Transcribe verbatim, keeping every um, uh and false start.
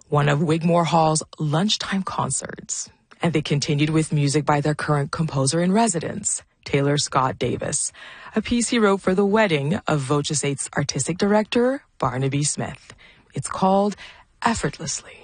one of Wigmore Hall's lunchtime concerts. And they continued with music by their current composer-in-residence, Taylor Scott Davis, a piece he wrote for the wedding of Voce eight's artistic director, Barnaby Smith. It's called Effortlessly.